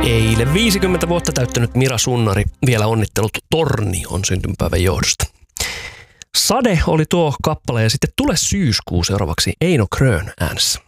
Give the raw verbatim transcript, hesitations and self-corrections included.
Eilen viisikymmentä vuotta täyttänyt Mira Sunnari vielä onnittelut Tornion syntymäpäivän johdosta. Sade oli tuo kappale ja sitten Tule syyskuu seuraavaksi Eino Krön äänessä.